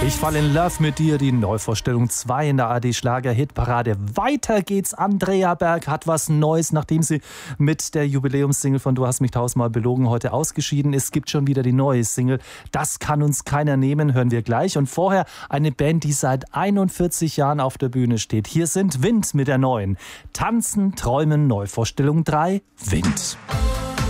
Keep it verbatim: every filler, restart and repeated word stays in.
Ich fall in Love mit dir, die Neuvorstellung zwei in der A R D-Schlager-Hitparade. Weiter geht's. Andrea Berg hat was Neues, nachdem sie mit der Jubiläumssingle von Du hast mich tausendmal belogen heute ausgeschieden ist. Es gibt schon wieder die neue Single. Das kann uns keiner nehmen, hören wir gleich. Und vorher eine Band, die seit einundvierzig Jahren auf der Bühne steht. Hier sind Wind mit der neuen. Tanzen, Träumen, Neuvorstellung drei, Wind.